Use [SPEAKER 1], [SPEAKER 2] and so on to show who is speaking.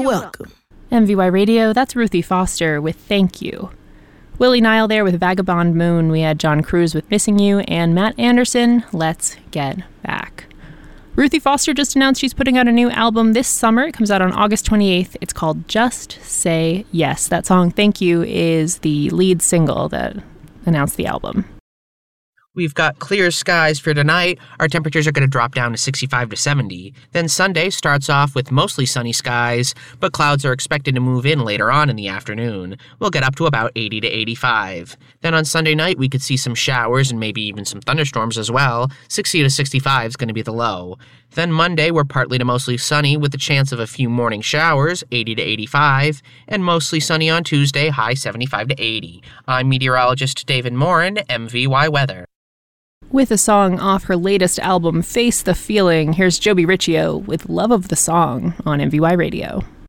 [SPEAKER 1] You're welcome.
[SPEAKER 2] MVY Radio, that's Ruthie Foster with Thank You. Willie Nile there with Vagabond Moon. We had John Cruz with Missing You, and Matt Anderson, Let's Get Back. Ruthie Foster just announced she's putting out a new album this summer. It comes out on August 28th. It's called Just Say Yes. That song, Thank You, is the lead single that announced the album.
[SPEAKER 3] We've got clear skies for tonight. Our temperatures are going to drop down to 65 to 70. Then Sunday starts off with mostly sunny skies, but clouds are expected to move in later on in the afternoon. We'll get up to about 80 to 85. Then on Sunday night, we could see some showers and maybe even some thunderstorms as well. 60 to 65 is going to be the low. Then Monday, we're partly to mostly sunny with the chance of a few morning showers, 80 to 85, and mostly sunny on Tuesday, high 75 to 80. I'm meteorologist David Morin, MVY Weather.
[SPEAKER 2] With a song off her latest album, Face the Feeling, here's Joby Riccio with Love of the Song on MVY Radio.